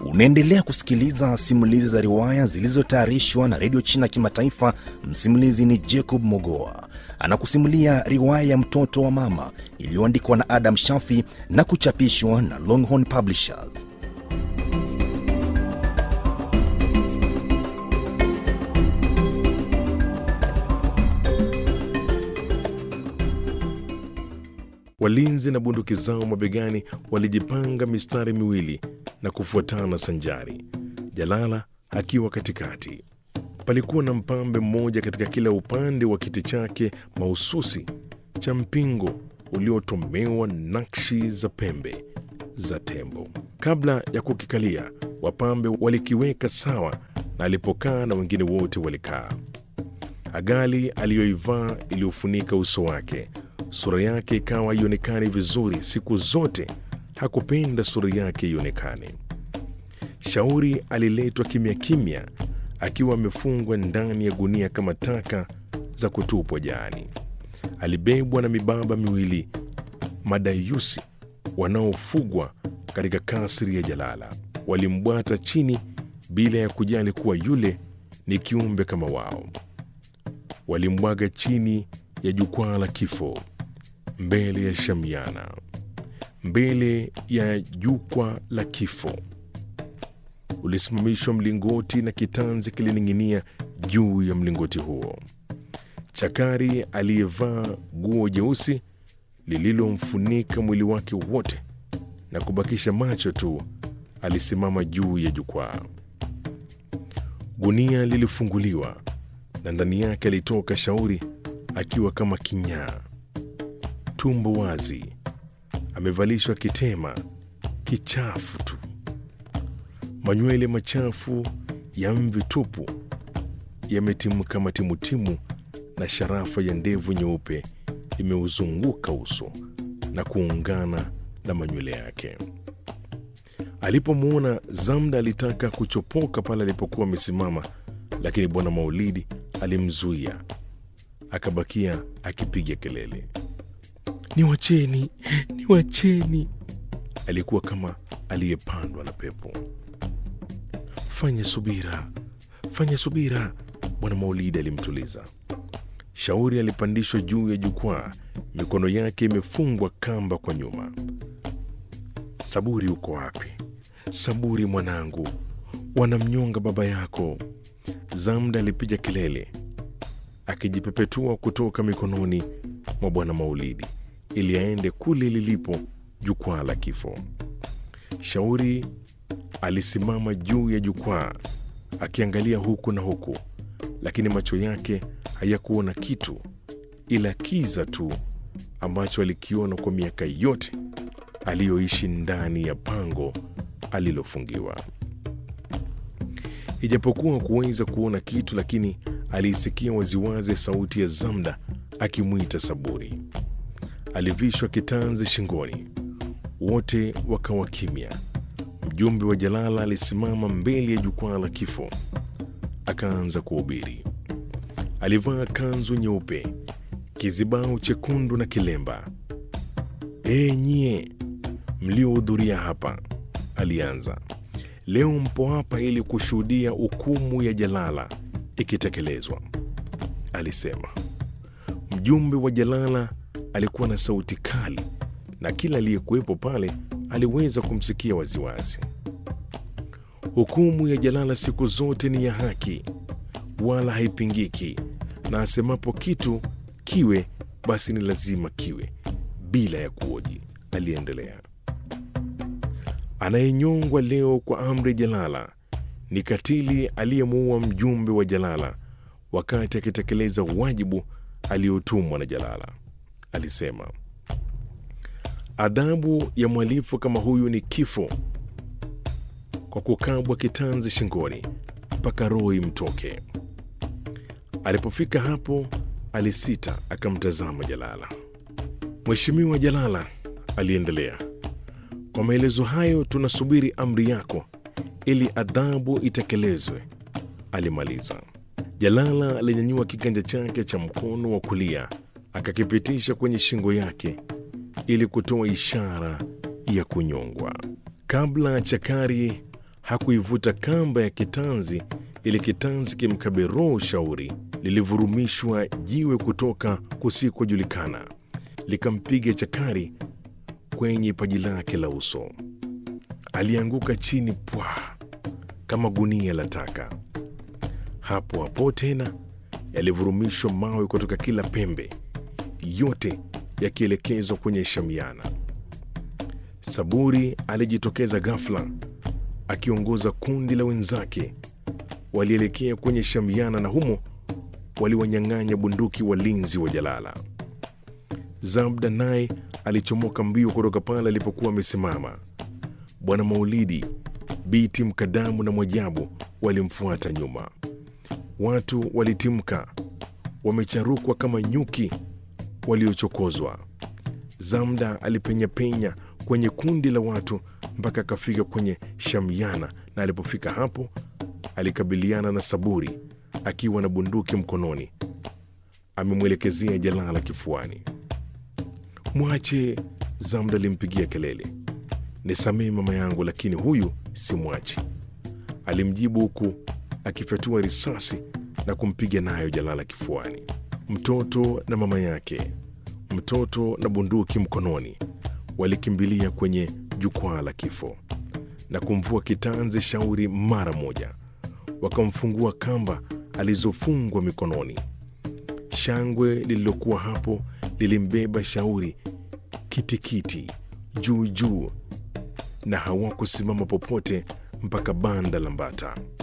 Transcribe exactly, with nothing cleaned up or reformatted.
Unaendelea kusikiliza simulizi za riwaya zilizotayarishwa na Radio China Kimataifa. Msimulizi ni Jacob Mogoa. Anakusimulia riwaya ya Mtoto wa Mama iliyoandikwa na Adam Shafi na kuchapishwa na Longhorn Publishers. Walinzi na bunduki zao mabegani walijipanga mistari miwili na kufuatana sanjari, Jalala akiwa katikati. Palikuwa na mpambe mmoja katika kila upande wa kiti chake mahususi cha mpingo uliotomewa nakshi za pembe za tembo. Kabla ya kukikalia, wapambe walikiweka sawa, na alipokaa na wengine wote walikaa. Agali aliyoivaa iliyofunika uso wake, sura yake ikawa ionekane vizuri. Siku zote hakupenda sura yake ionekane. Shauri aliletwa kimya kimya, akiwa amefungwa ndani ya gunia kama taka za kutupwa jaani. Alibebwa na mibaba miwili madayusi wanaofugwa katika kasri ya Jalala. Walimbwata chini bila ya kujali kuwa yule ni kiumbe kama wao. Walimbwaga chini ya jukwaa la kifo, mbele ya Shamiana, mbele ya jukwaa la kifo ulisimamishwa mlingoti na kitanzi kilining'inia juu ya mlingoti huo. Chakari aliyevaa guo jeusi lililomfunika mwili wake wote na kubakisha macho tu alisimama juu ya jukwaa. Gunia lilifunguliwa na ndani yake alitoka Shauri akiwa kama kinyaa, tumbo wazi, amevalishwa kitema kichafu tu. Manywele machafu ya mvi tupu yametimka matimutimu, na sharafa ya ndevu nyeupe imeuzunguka uso na kuungana na manywele yake. Alipomwona Zamda alitaka kuchopoka pale alipokuwa amesimama, lakini Bwana Maulidi alimzuia, akabakia akipiga kelele, "Niwacheni, niwacheni!" Alikuwa kama aliyepandwa na pepo. "Fanye subira, fanye subira," Bwana Maulidi alimtuliza. Shauri alipandishwa juu ya jukwaa, mikono yake imefungwa kamba kwa nyuma. "Saburi, uko wapi? Saburi mwanangu, wanamnyonga baba yako." Zamda alipiga kelele, akijipepetua kutoka mikononi mwa Bwana Maulidi ili aende kule lilipo jukwaa la kifo. Shauri alisimama juu ya jukwaa akiangalia huku na huku, lakini macho yake hayakuona kitu ila kiza tu ambacho alikiona kwa miaka yote aliyoishi ndani ya pango alilofungiwa. Ijapokuwa kuweza kuona kitu, lakini aliisikia waziwazi sauti ya Zamda akimwita Saburi. Alivishwa kitanzi shingoni, wote wakawa kimya. Mjumbe wa Jalala alisimama mbele ya jukwaa la kifo, akaanza kuhubiri. Alivaa kanzu nyeupe, kizibao chekundu na kilemba. "E nyie mliohudhuria hapa," alianza, "leo mpo hapa ili kushuhudia hukumu ya Jalala ikitekelezwa," alisema. Mjumbe wa Jalala alikuwa na sauti kali, na kila aliyekuwepo pale aliweza kumsikia waziwazi. "Hukumu ya Jalala siku zote ni ya haki, wala haipingiki, na asemapo kitu kiwe, basi ni lazima kiwe, bila ya kuoji," aliendelea. "Anayenyongwa leo kwa amri Jalala ni katili aliyemuua mjumbe wa Jalala wakati akitekeleza wajibu aliotumwa na Jalala," alisema. "Adhabu ya mhalifu kama huyu ni kifo kwa kukabwa kitanzi shingoni mpaka roho imtoke." Alipofika hapo alisita, akamtazama Jalala. "Mheshimiwa Jalala," aliendelea, "kwa maelezo hayo tunasubiri amri yako ili adhabu itekelezwe," alimaliza. Jalala alinyanyua kiganja chake cha mkono wa kulia akakipitisha kwenye shingo yake ili kutoa ishara ya kunyongwa. Kabla Chakari hakuivuta kamba ya kitanzi, ili kitanzi kimkabe roho Shauri, lilivurumishwa jiwe kutoka kusikojulikana, likampiga chakari kwenye paji lake la uso. Alianguka chini pwa kama gunia la taka. Hapo hapo tena yalivurumishwa mawe kutoka kila pembe, yote yakielekezwa kwenye shamiana. Saburi alijitokeza ghafla akiongoza kundi la wenzake. Walielekea kwenye shamiana na humo waliwanyang'anya bunduki walinzi wa Jalala. Zabda naye alichomoka mbio kutoka pale alipokuwa amesimama. Bwana Maulidi, Biti Mkadamu na Mwajabu walimfuata nyuma. Watu walitimka, wamecharukwa kama nyuki waliochokozwa. Zamda alipenyapenya kwenye kundi la watu mpaka akafika kwenye shamiana, na alipofika hapo alikabiliana na Saburi akiwa na bunduki mkononi, amemwelekezea Jalala kifuani. "Mwache!" Zamda alimpigia kelele. "Nisamehe mama yangu, lakini huyu si mwachi," alimjibu huku akifyatua risasi na kumpiga nayo Jalala kifuani. Mtoto na mama yake, mtoto na bunduki mkononi, walikimbilia kwenye jukwaa la kifo na kumvua kitanzi Shauri mara moja. Wakamfungua kamba alizofungwa mikononi. Shangwe lililokuwa hapo lilimbeba Shauri kitikiti juu juu, na hawakusimama popote mpaka banda la Mbata.